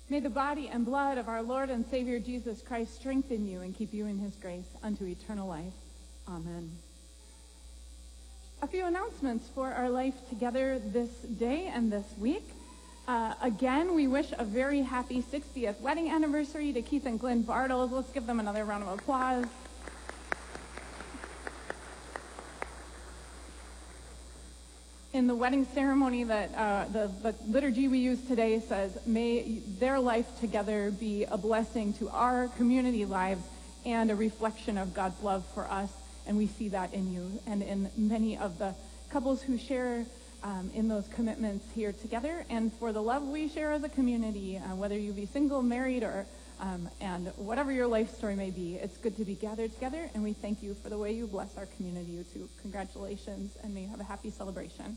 May the body and blood of our Lord and Savior Jesus Christ strengthen you and keep you in his grace unto eternal life. Amen. A few announcements for our life together this day and this week. Again, we wish a very happy 60th wedding anniversary to Keith and Glenn Bartles. Let's give them another round of applause. In the wedding ceremony that the liturgy we use today says, may their life together be a blessing to our community lives and a reflection of God's love for us. And we see that in you and in many of the couples who share in those commitments here together, and for the love we share as a community, whether you be single, married, or and whatever your life story may be. It's good to be gathered together, and we thank you for the way you bless our community. You too. Congratulations, and may you have a happy celebration.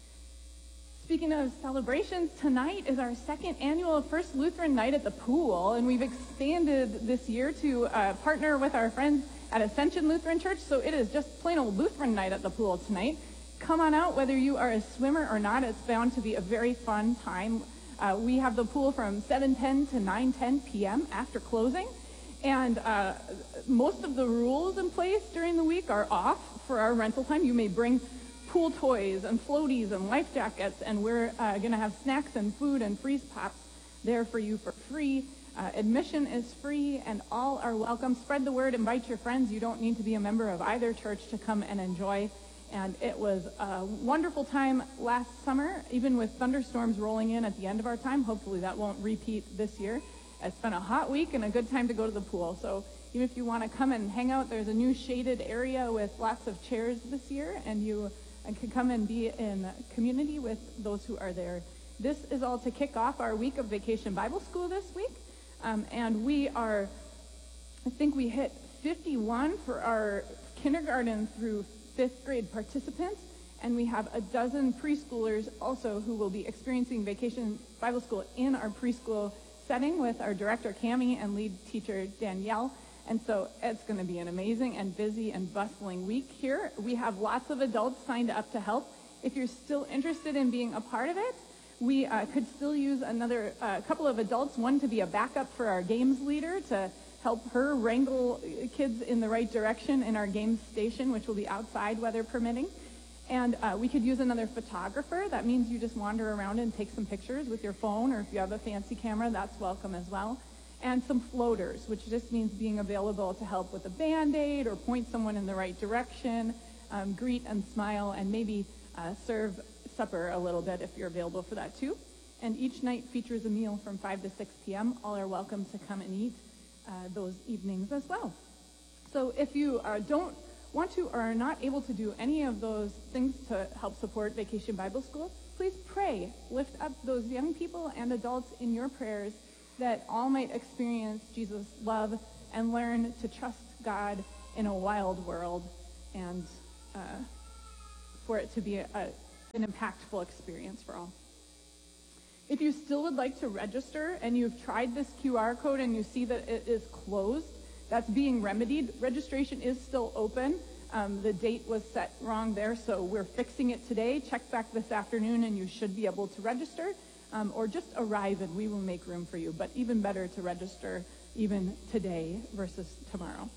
Speaking of celebrations, tonight is our second annual First Lutheran Night at the Pool, and we've expanded this year to partner with our friends at Ascension Lutheran Church, so it is just plain old Lutheran Night at the Pool tonight. Come on out, whether you are a swimmer or not. It's bound to be a very fun time. We have the pool from 7:10 to 9:10 p.m. after closing, and most of the rules in place during the week are off for our rental time. You may bring pool toys and floaties and life jackets, and we're going to have snacks and food and freeze pops there for you for free. Admission is free, and all are welcome. Spread the word, invite your friends. You don't need to be a member of either church to come and enjoy. And it was a wonderful time last summer, even with thunderstorms rolling in at the end of our time. Hopefully that won't repeat this year. It's been a hot week and a good time to go to the pool. So even if you want to come and hang out, there's a new shaded area with lots of chairs this year, and you can come and be in community with those who are there. This is all to kick off our week of Vacation Bible School this week. And I think we hit 51 for our kindergarten through 5th grade participants, and we have a dozen preschoolers also who will be experiencing Vacation Bible School in our preschool setting with our director Cammie and lead teacher Danielle. And so it's going to be an amazing and busy and bustling week here. We have lots of adults signed up to help. If you're still interested in being a part of it, we could still use another couple of adults, one to be a backup for our games leader to help her wrangle kids in the right direction in our games station, which will be outside, weather permitting. And we could use another photographer. That means you just wander around and take some pictures with your phone, or if you have a fancy camera, that's welcome as well. And some floaters, which just means being available to help with a Band-Aid or point someone in the right direction, greet and smile, and maybe serve supper a little bit if you're available for that too. And each night features a meal from 5 to 6 p.m. All are welcome to come and eat those evenings as well. So if you don't want to or are not able to do any of those things to help support Vacation Bible School, please pray. Lift up those young people and adults in your prayers that all might experience Jesus' love and learn to trust God in a wild world, and for it to be an impactful experience for all. If you still would like to register and you've tried this QR code and you see that it is closed, that's being remedied. Registration is still open. The date was set wrong there, so we're fixing it today. Check back this afternoon and you should be able to register, or just arrive and we will make room for you. But even better to register even today versus tomorrow.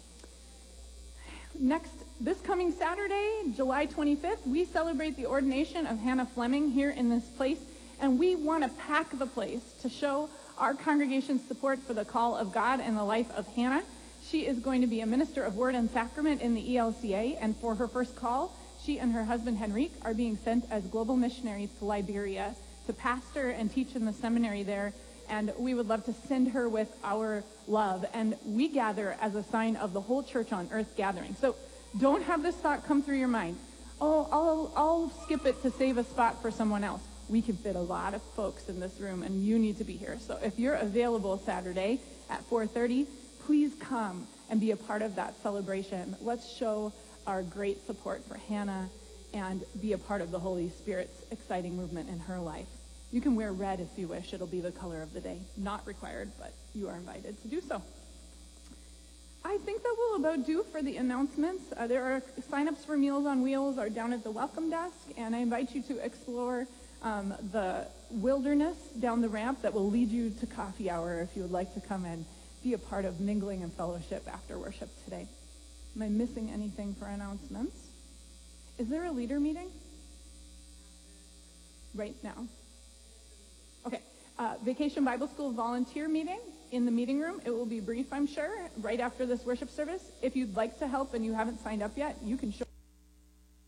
Next, this coming Saturday, July 25th, we celebrate the ordination of Hannah Fleming here in this place. And we want to pack the place to show our congregation's support for the call of God and the life of Hannah. She is going to be a minister of word and sacrament in the ELCA, and for her first call, she and her husband Henrique are being sent as global missionaries to Liberia to pastor and teach in the seminary there, and we would love to send her with our love. And we gather as a sign of the whole church on earth gathering. So don't have this thought come through your mind, oh, I'll skip it to save a spot for someone else. We can fit a lot of folks in this room, and you need to be here. So if you're available Saturday at 4:30, please come and be a part of that celebration. Let's show our great support for Hannah and be a part of the Holy Spirit's exciting movement in her life. You can wear red if you wish. It'll be the color of the day. Not required, but you are invited to do so. I think that will about do for the announcements. There are sign-ups for Meals on Wheels are down at the welcome desk, and I invite you to explore the wilderness down the ramp that will lead you to coffee hour if you would like to come and be a part of mingling and fellowship after worship today. Am I missing anything for announcements? Is there a leader meeting? Right now. Okay. Vacation Bible School volunteer meeting in the meeting room. It will be brief, I'm sure, right after this worship service. If you'd like to help and you haven't signed up yet, you can show